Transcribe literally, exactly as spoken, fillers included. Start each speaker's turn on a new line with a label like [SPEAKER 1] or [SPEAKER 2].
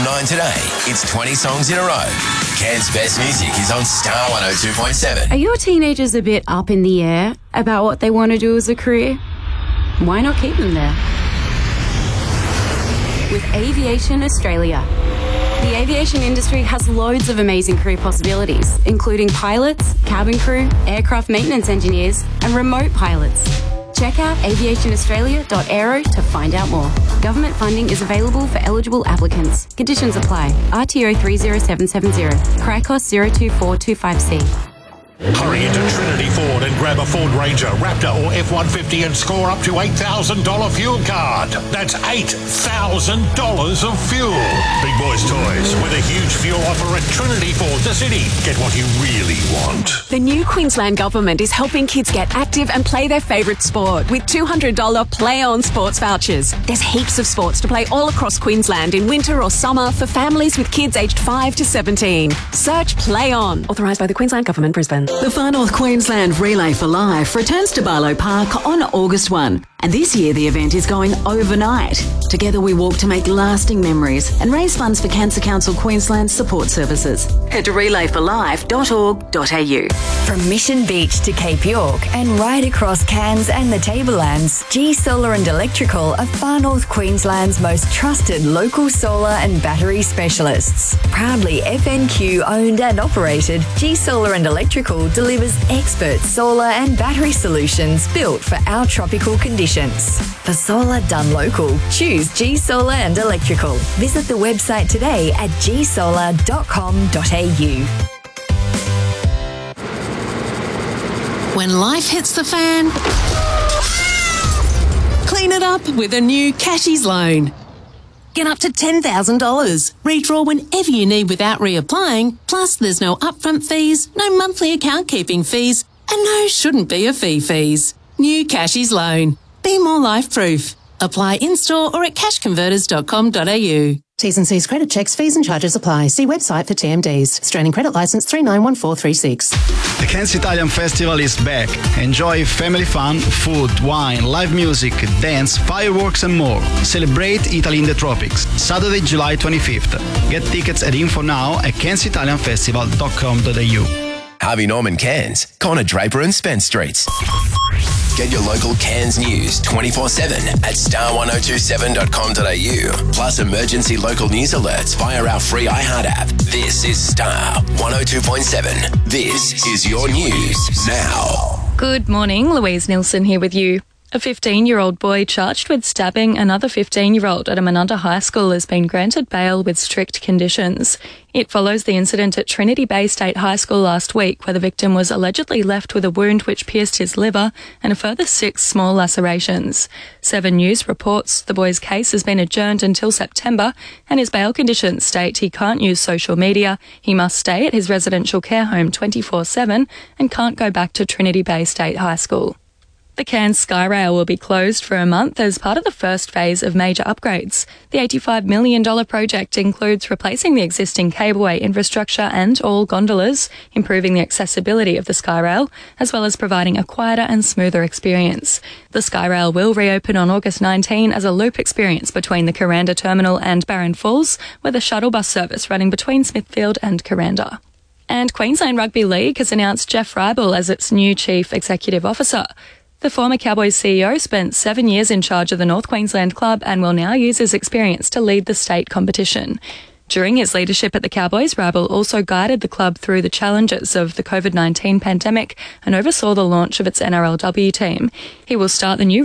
[SPEAKER 1] nine today. It's twenty songs in a row. Cairns' best music is on Star one oh two point seven.
[SPEAKER 2] Are your teenagers a bit up in the air about what they want to do as a career? Why not keep them there? With Aviation Australia. The aviation industry has loads of amazing career possibilities, including pilots, cabin crew, aircraft maintenance engineers, and remote pilots. Check out aviation australia dot aero to find out more. Government funding is available for eligible applicants. Conditions apply. R T O three zero seven seven zero. Cricos zero two four two five C.
[SPEAKER 3] Hurry into Trinity Ford and grab a Ford Ranger, Raptor or F one fifty and score up to eight thousand dollars fuel card. That's eight thousand dollars of fuel. Big Boys Toys with a huge fuel offer at Trinity Ford, the city. Get what you really want.
[SPEAKER 4] The new Queensland Government is helping kids get active and play their favourite sport with two hundred dollars Play On sports vouchers. There's heaps of sports to play all across Queensland in winter or summer for families with kids aged five to seventeen. Search Play On. Authorised by the Queensland Government, Brisbane.
[SPEAKER 5] The Far North Queensland Relay for Life returns to Barlow Park on August first. And this year the event is going overnight. Together we walk to make lasting memories and raise funds for Cancer Council Queensland support services. Head to relay for life dot org dot a u.
[SPEAKER 6] From Mission Beach to Cape York and right across Cairns and the Tablelands, G Solar and Electrical are Far North Queensland's most trusted local solar and battery specialists. Proudly F N Q owned and operated, G Solar and Electrical delivers expert solar and battery solutions built for our tropical conditions. For solar done local, choose G Solar and Electrical. Visit the website today at g solar dot com dot a u.
[SPEAKER 7] When life hits the fan, clean it up with a new Cashies loan. Get up to ten thousand dollars. Redraw whenever you need without reapplying. Plus, there's no upfront fees, no monthly account keeping fees, and no shouldn't be a fee fees. New Cashies loan. Be more life-proof. Apply in-store or at cash converters dot com dot a u.
[SPEAKER 8] T's and C's credit checks, fees and charges apply. See website for T M Ds. Australian credit licence three nine one four three six.
[SPEAKER 9] The Cairns Italian Festival is back. Enjoy family fun, food, wine, live music, dance, fireworks and more. Celebrate Italy in the tropics. Saturday, July twenty-fifth. Get tickets at info now at cairns italian festival dot com dot a u.
[SPEAKER 1] Harvey Norman Cairns, Connor Draper and Spence Streets. Get your local Cairns news twenty-four seven at star one oh two seven dot com dot a u. Plus emergency local news alerts via our free iHeart app. This is Star one oh two point seven. This is your news now.
[SPEAKER 10] Good morning, Louise Nilsson here with you. A fifteen-year-old boy charged with stabbing another fifteen-year-old at a Manunda High School has been granted bail with strict conditions. It follows the incident at Trinity Bay State High School last week, where the victim was allegedly left with a wound which pierced his liver and a further six small lacerations. Seven News reports the boy's case has been adjourned until September, and his bail conditions state he can't use social media, he must stay at his residential care home twenty-four seven, and can't go back to Trinity Bay State High School. The Cairns Skyrail will be closed for a month as part of the first phase of major upgrades. The eighty-five million dollars project includes replacing the existing cableway infrastructure and all gondolas, improving the accessibility of the Skyrail, as well as providing a quieter and smoother experience. The Skyrail will reopen on August nineteenth as a loop experience between the Kuranda Terminal and Barron Falls, with a shuttle bus service running between Smithfield and Kuranda. And Queensland Rugby League has announced Jeff Ribel as its new Chief Executive Officer. The former Cowboys C E O spent seven years in charge of the North Queensland club and will now use his experience to lead the state competition. During his leadership at the Cowboys, Ribel also guided the club through the challenges of the covid nineteen pandemic and oversaw the launch of its N R L W team. He will start the new